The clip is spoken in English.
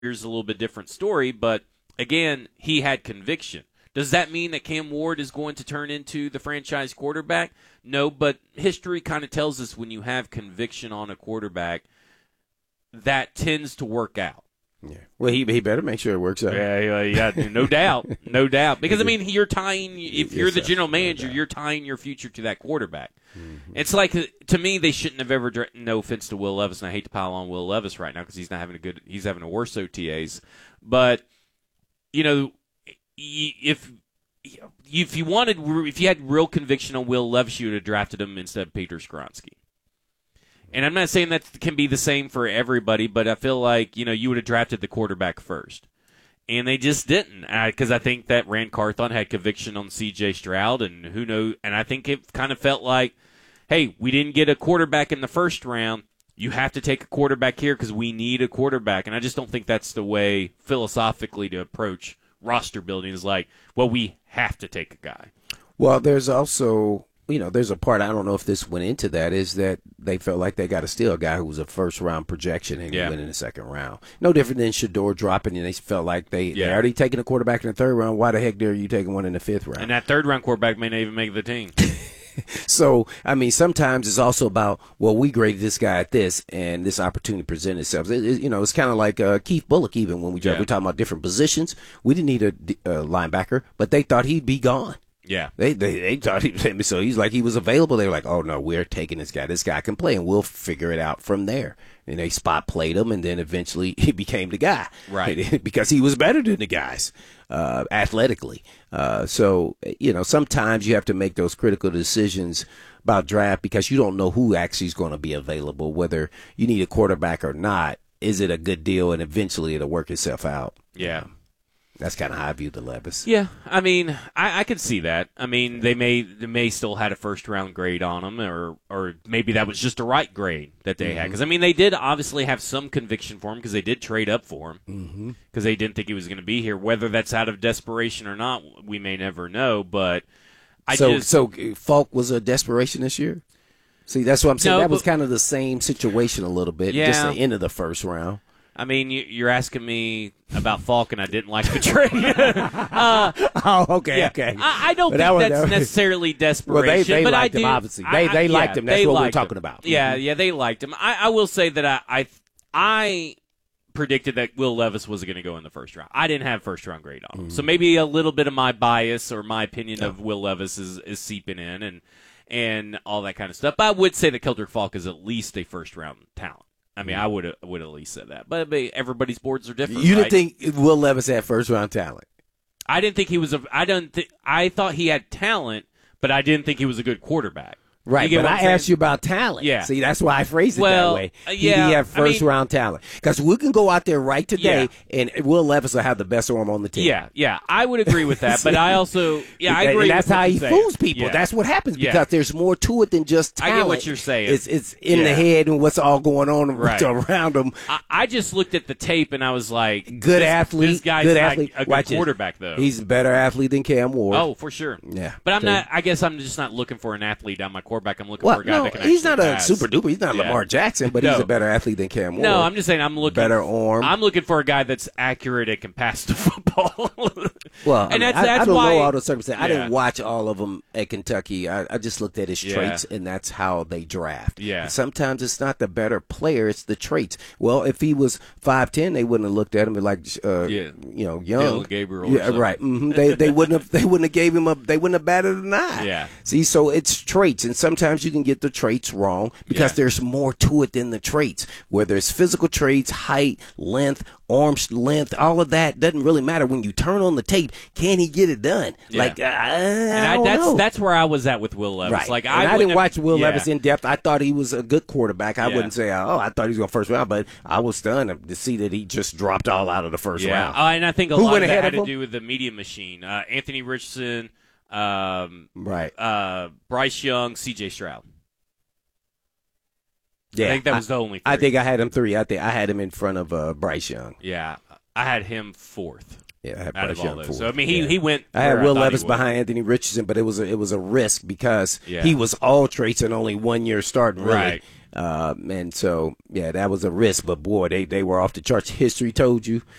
year's a little bit different story, but again, he had conviction. Does that mean that Cam Ward is going to turn into the franchise quarterback? No, but history kind of tells us when you have conviction on a quarterback, that tends to work out. Yeah. Well, he better make sure it works out. Yeah, no doubt, no doubt. Because I mean, you're tying. If you're the general manager, you're tying your future to that quarterback. Mm-hmm. It's like, to me, they shouldn't have ever. No offense to Will Levis, and I hate to pile on Will Levis right now because he's not having he's having a worse OTAs. But if you had real conviction on Will Levis, you would have drafted him instead of Peter Skoronski. And I'm not saying that can be the same for everybody, but I feel like, you would have drafted the quarterback first. And they just didn't, because I think that Rand Carthon had conviction on C.J. Stroud, and who knows, and I think it kind of felt like, hey, we didn't get a quarterback in the first round. You have to take a quarterback here because we need a quarterback. And I just don't think that's the way philosophically to approach roster building is like, well, we have to take a guy. Well, there's also, there's a part, I don't know if this went into that, is that they felt like they got to steal a guy who was a first-round projection and went in the second round. No different than Shedeur dropping, and they felt like they already taken a quarterback in the third round. Why the heck are you taking one in the fifth round? And that third-round quarterback may not even make the team. So, I mean, sometimes it's also about, well, we graded this guy at this, and this opportunity presented itself. It's kind of like Keith Bullock, even when we're talking about different positions. We didn't need a linebacker, but they thought he'd be gone. Yeah. They thought so he's like he was available. They were like, oh, no, we're taking this guy. This guy can play, and we'll figure it out from there. And they spot played him, and then eventually he became the guy. Right. Because he was better than the guys athletically. So, sometimes you have to make those critical decisions about draft because you don't know who actually is going to be available, whether you need a quarterback or not. Is it a good deal? And eventually it'll work itself out. Yeah. That's kind of how I view the Levis. Yeah, I mean, I could see that. I mean, they may still had a first round grade on them, or maybe that was just a right grade that they had. Because I mean, they did obviously have some conviction for him because they did trade up for him because they didn't think he was going to be here. Whether that's out of desperation or not, we may never know. But so Falk was a desperation this year. See, that's what I'm saying. No, that was kind of the same situation a little bit. Yeah. Just the end of the first round. I mean, you're asking me about Falk, and I didn't like the trade. Okay. I don't think that's necessarily desperation. Well, they but liked I do, him, obviously. They liked him. That's what we're talking about. Yeah, they liked him. I will say that I predicted that Will Levis was going to go in the first round. I didn't have first round grade on him. So maybe a little bit of my bias or my opinion of Will Levis is seeping in and all that kind of stuff. But I would say that Keldrick Falk is at least a first round talent. I mean, I would at least say that. But everybody's boards are different. You didn't think Will Levis had first round talent? I didn't think he was I thought he had talent, but I didn't think he was a good quarterback. Right, but I asked you about talent. Yeah. See, that's why I phrased it that way. Did he have first-round talent? Because we can go out there right today, and Will Levis will have the best arm on the team. Yeah, I would agree with that. But I also, I agree. And that's with how he fools people. Yeah. That's what happens because there's more to it than just talent. I get what you're saying. It's in the head and what's all going on around him. I just looked at the tape, and I was like, good athlete. This guy's good not athlete. a good quarterback, though. He's a better athlete than Cam Ward. Oh, for sure. Yeah. But I guess I'm just not looking for an athlete down my quarterback. I'm looking for a guy that can he's not pass. a super duper. He's not Lamar Jackson, but he's a better athlete than Cam Ward. No, I'm just saying I'm looking better arm. I'm looking for a guy that's accurate and can pass the football. Well, and I that's don't why, know all the circumstances. I didn't watch all of them at Kentucky. I just looked at his traits, and that's how they draft. Yeah. And sometimes it's not the better player; it's the traits. Well, if he was 5'10", they wouldn't have looked at him like, young Dylan Gabriel. Yeah, right. Mm-hmm. They wouldn't have gave him up. They wouldn't have batted an eye. Yeah. See, so it's traits, and sometimes you can get the traits wrong because there's more to it than the traits. Whether it's physical traits, height, length, arm length, all of that doesn't really matter. When you turn on the tape, can he get it done? Yeah. Like, I don't know. That's where I was at with Will Levis. Right. Like, I didn't watch Will Levis in depth. I thought he was a good quarterback. I wouldn't say, I thought he was going first round, but I was stunned to see that he just dropped all out of the first round. And I think a lot of that had to do with the media machine. Anthony Richardson, Bryce Young, C.J. Stroud. Yeah, I think that was the only three. I think I had him 3. I think I had him in front of Bryce Young. Yeah, I had him 4th. Yeah, I had out Bryce of all Young those. fourth. So I mean, Yeah. he went. I had where Will thought he Levis would. behind Anthony Richardson, but it was a risk because Yeah. he was all traits and only 1 year starting, really. Right. And so, yeah, that was a risk. But boy, they were off the charts. History told you